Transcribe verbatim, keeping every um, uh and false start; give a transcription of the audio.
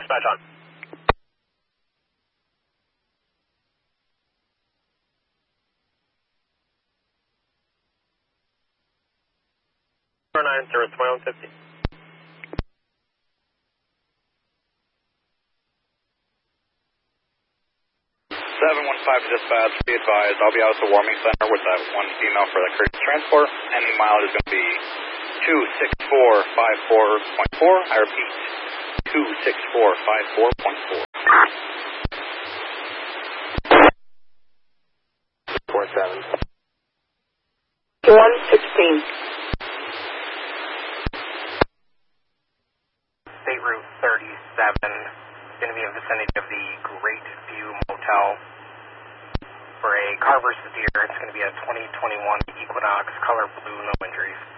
dispatch on. nine zero twenty-one fifty. seven one five to dispatch, be advised, I'll be out at the warming center with that one female for the courtesy transport, and mileage is going to be two six four five four point four. I repeat, two six four five four point four. four seven. one sixteen. State Route thirty-seven, going to be in the vicinity of the Great View Motel for a car versus deer. It's going to be a twenty twenty-one Equinox, color blue, no injuries.